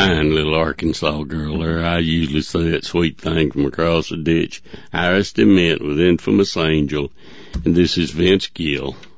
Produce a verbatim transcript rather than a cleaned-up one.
fine little Arkansas girl there. I usually say that sweet thing from across the ditch. Iris DeMent with Infamous Angel. And this is Vince Gill.